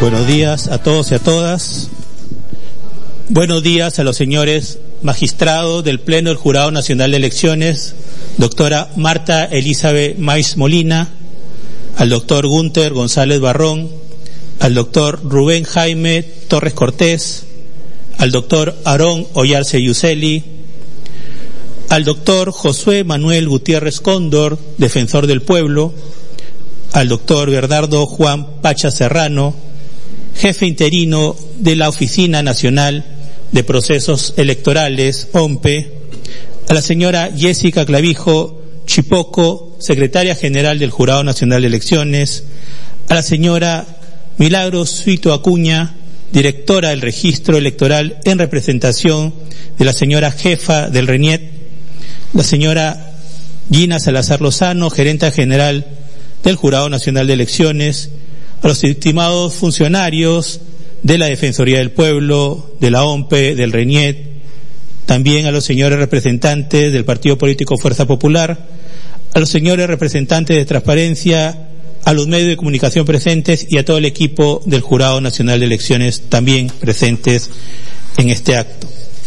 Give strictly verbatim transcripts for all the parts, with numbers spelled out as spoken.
Buenos días a todos y a todas. Buenos días a los señores magistrados del Pleno del Jurado Nacional de Elecciones, doctora Marta Elizabeth Mais Molina, al doctor Gunter González Barrón, al doctor Rubén Jaime Torres Cortés, al doctor Aarón Oyarce Yuseli, al doctor Josué Manuel Gutiérrez Cóndor, defensor del pueblo, al doctor Bernardo Juan Pacha Serrano, jefe interino de la Oficina Nacional de Procesos Electorales, O M P E, a la señora Jessica Clavijo Chipoco, secretaria general del Jurado Nacional de Elecciones, a la señora Milagros Suito Acuña, directora del Registro Electoral en representación de la señora jefa del RENIET, la señora Gina Salazar Lozano, gerenta general del Jurado Nacional de Elecciones, a los estimados funcionarios de la Defensoría del Pueblo, de la O M P E, del RENIET, también a los señores representantes del Partido Político Fuerza Popular, a los señores representantes de Transparencia, a los medios de comunicación presentes y a todo el equipo del Jurado Nacional de Elecciones también presentes en este acto.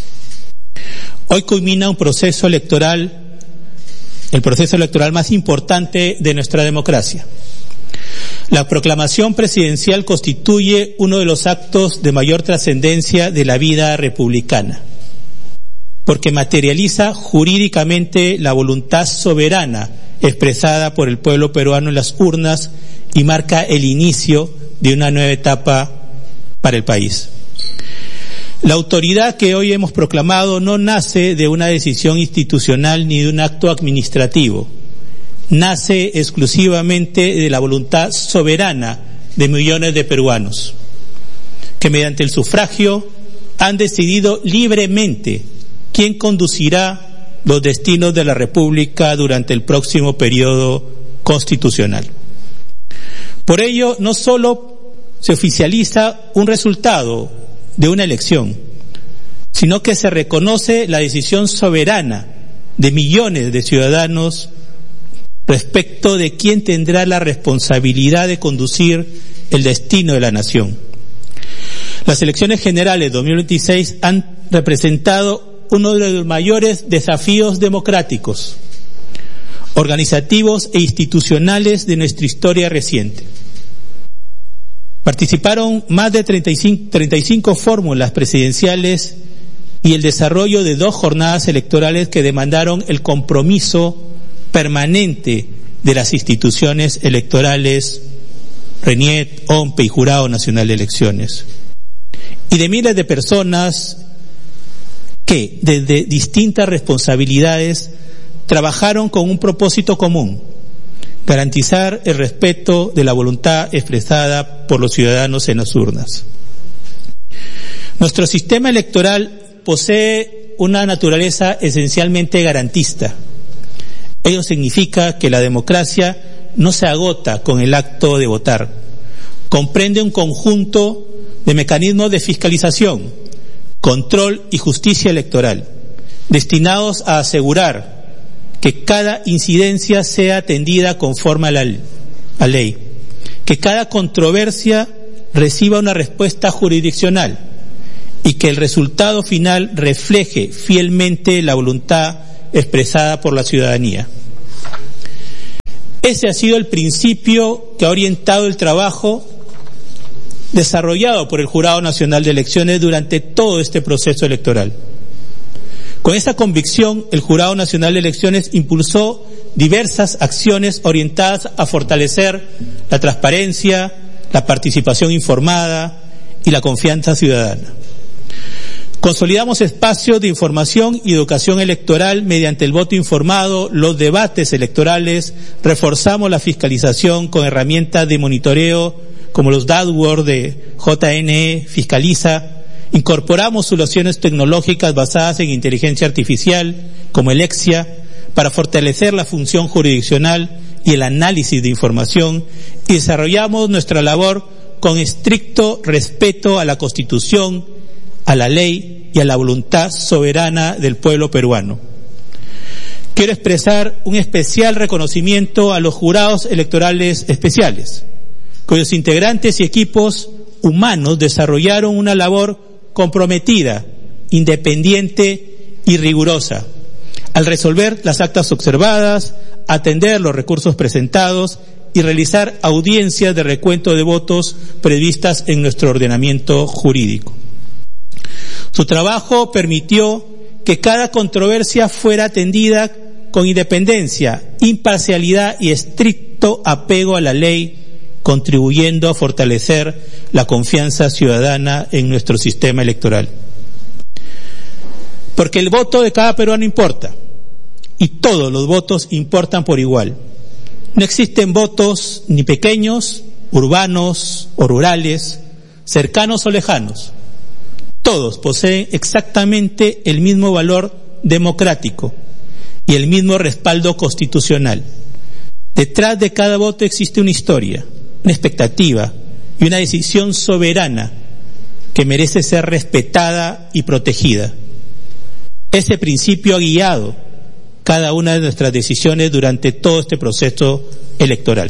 Hoy culmina un proceso electoral, el proceso electoral más importante de nuestra democracia. La proclamación presidencial constituye uno de los actos de mayor trascendencia de la vida republicana, porque materializa jurídicamente la voluntad soberana expresada por el pueblo peruano en las urnas y marca el inicio de una nueva etapa para el país. La autoridad que hoy hemos proclamado no nace de una decisión institucional ni de un acto administrativo. Nace exclusivamente de la voluntad soberana de millones de peruanos, que mediante el sufragio han decidido libremente quién conducirá los destinos de la República durante el próximo periodo constitucional. Por ello, no solo se oficializa un resultado de una elección, sino que se reconoce la decisión soberana de millones de ciudadanos respecto de quién tendrá la responsabilidad de conducir el destino de la nación. Las elecciones generales dos mil veintiséis han representado uno de los mayores desafíos democráticos, organizativos e institucionales de nuestra historia reciente. Participaron más de treinta y cinco, treinta y cinco fórmulas presidenciales y el desarrollo de dos jornadas electorales que demandaron el compromiso permanente de las instituciones electorales, RENIET, O M P E y Jurado Nacional de Elecciones, y de miles de personas que desde distintas responsabilidades trabajaron con un propósito común: garantizar el respeto de la voluntad expresada por los ciudadanos en las urnas. Nuestro sistema electoral posee una naturaleza esencialmente garantista. Ello significa que la democracia no se agota con el acto de votar. Comprende un conjunto de mecanismos de fiscalización, control y justicia electoral, destinados a asegurar que cada incidencia sea atendida conforme a la a ley, que cada controversia reciba una respuesta jurisdiccional y que el resultado final refleje fielmente la voluntad expresada por la ciudadanía. Ese ha sido el principio que ha orientado el trabajo desarrollado por el Jurado Nacional de Elecciones durante todo este proceso electoral. Con esa convicción, el Jurado Nacional de Elecciones impulsó diversas acciones orientadas a fortalecer la transparencia, la participación informada y la confianza ciudadana. Consolidamos espacios de información y educación electoral mediante el voto informado, los debates electorales, reforzamos la fiscalización con herramientas de monitoreo como los dashboards de J N E, Fiscaliza, incorporamos soluciones tecnológicas basadas en inteligencia artificial como el EXIA para fortalecer la función jurisdiccional y el análisis de información, y desarrollamos nuestra labor con estricto respeto a la Constitución, a la ley y a la voluntad soberana del pueblo peruano. Quiero expresar un especial reconocimiento a los jurados electorales especiales, cuyos integrantes y equipos humanos desarrollaron una labor comprometida, independiente y rigurosa, al resolver las actas observadas, atender los recursos presentados y realizar audiencias de recuento de votos previstas en nuestro ordenamiento jurídico. Su trabajo permitió que cada controversia fuera atendida con independencia, imparcialidad y estricto apego a la ley, contribuyendo a fortalecer la confianza ciudadana en nuestro sistema electoral. Porque el voto de cada peruano importa, y todos los votos importan por igual. No existen votos ni pequeños, urbanos o rurales, cercanos o lejanos. Todos poseen exactamente el mismo valor democrático y el mismo respaldo constitucional. Detrás de cada voto existe una historia, una expectativa y una decisión soberana que merece ser respetada y protegida. Ese principio ha guiado cada una de nuestras decisiones durante todo este proceso electoral.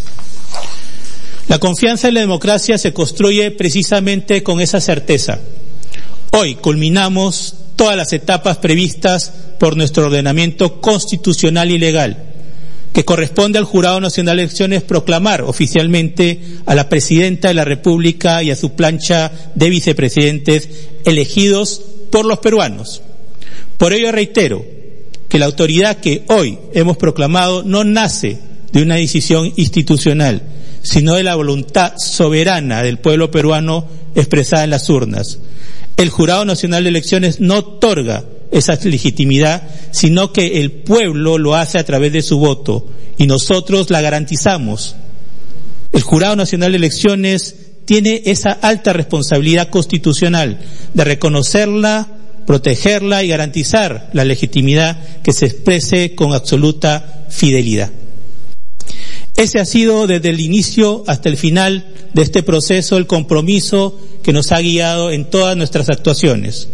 La confianza en la democracia se construye precisamente con esa certeza. Hoy culminamos todas las etapas previstas por nuestro ordenamiento constitucional y legal, que corresponde al Jurado Nacional de Elecciones proclamar oficialmente a la Presidenta de la República y a su plancha de vicepresidentes elegidos por los peruanos. Por ello reitero que la autoridad que hoy hemos proclamado no nace de una decisión institucional, sino de la voluntad soberana del pueblo peruano expresada en las urnas. El Jurado Nacional de Elecciones no otorga esa legitimidad, sino que el pueblo lo hace a través de su voto, y nosotros la garantizamos. El Jurado Nacional de Elecciones tiene esa alta responsabilidad constitucional de reconocerla, protegerla y garantizar la legitimidad que se exprese con absoluta fidelidad. Ese ha sido desde el inicio hasta el final de este proceso el compromiso que nos ha guiado en todas nuestras actuaciones.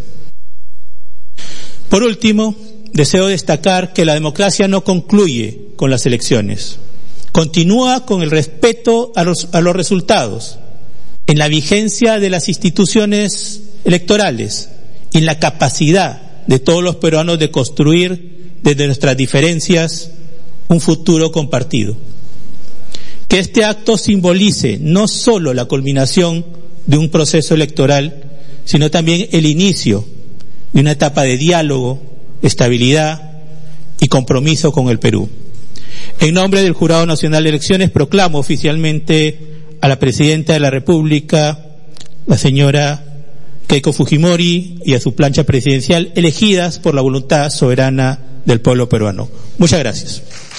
Por último, deseo destacar que la democracia no concluye con las elecciones. Continúa con el respeto a los, a los resultados, en la vigencia de las instituciones electorales, y en la capacidad de todos los peruanos de construir desde nuestras diferencias un futuro compartido. Que este acto simbolice no solo la culminación de un proceso electoral, sino también el inicio de una etapa de diálogo, estabilidad y compromiso con el Perú. En nombre del Jurado Nacional de Elecciones proclamo oficialmente a la Presidenta de la República, la señora Keiko Fujimori, y a su plancha presidencial, elegidas por la voluntad soberana del pueblo peruano. Muchas gracias.